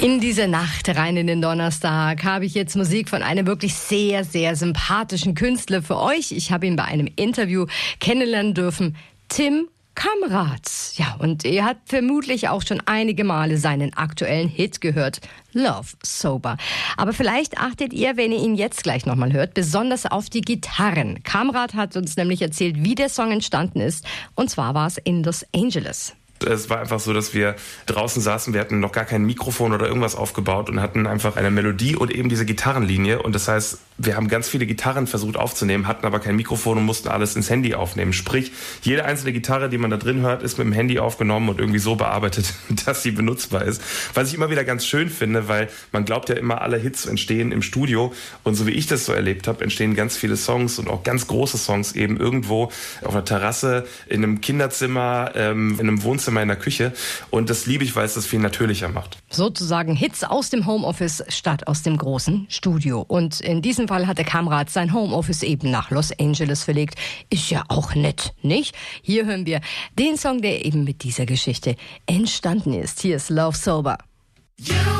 In diese Nacht rein in den Donnerstag habe ich jetzt Musik von einem wirklich sehr, sehr sympathischen Künstler für euch. Ich habe ihn bei einem Interview kennenlernen dürfen. Tim Kamrat. Ja, und er hat vermutlich auch schon einige Male seinen aktuellen Hit gehört. Love Sober. Aber vielleicht achtet ihr, wenn ihr ihn jetzt gleich nochmal hört, besonders auf die Gitarren. Kamrat hat uns nämlich erzählt, wie der Song entstanden ist. Und zwar war es in Los Angeles. Es war einfach so, dass wir draußen saßen, wir hatten noch gar kein Mikrofon oder irgendwas aufgebaut und hatten einfach eine Melodie und eben diese Gitarrenlinie. Und das heißt, wir haben ganz viele Gitarren versucht aufzunehmen, hatten aber kein Mikrofon und mussten alles ins Handy aufnehmen. Sprich, jede einzelne Gitarre, die man da drin hört, ist mit dem Handy aufgenommen und irgendwie so bearbeitet, dass sie benutzbar ist. Was ich immer wieder ganz schön finde, weil man glaubt ja immer, alle Hits entstehen im Studio. Und so wie ich das so erlebt habe, entstehen ganz viele Songs und auch ganz große Songs eben irgendwo auf einer Terrasse, in einem Kinderzimmer, in einem Wohnzimmer, in der Küche. Und das liebe ich, weil es das viel natürlicher macht. Sozusagen Hits aus dem Homeoffice statt aus dem großen Studio. Und in diesem Fall hat der Kamrat sein Homeoffice eben nach Los Angeles verlegt. Ist ja auch nett, nicht? Hier hören wir den Song, der eben mit dieser Geschichte entstanden ist. Hier ist Love Sober.